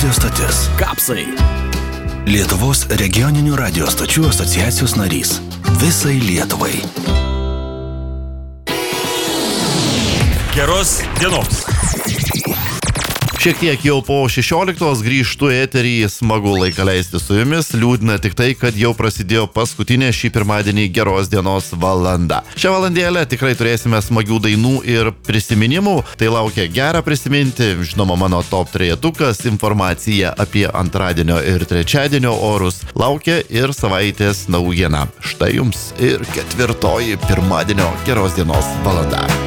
radio stotis. Kapsai. Lietuvos regioninių radio stočių asociacijos narys. Visai Lietuvai. Geros dienos. Šiek tiek jau po 16 grįžtu eterį, smagu laiką leisti su jumis, liūdna tik tai, kad jau prasidėjo paskutinė šį pirmadienį geros dienos valanda. Šią valandėlę tikrai turėsime smagių dainų ir prisiminimų, tai laukia gera prisiminti, žinoma mano top 3-tukas, informacija apie antradienio ir trečiadienio orus, laukia ir savaitės naujiena. Štai jums ir 4 pirmadienio geros dienos valanda.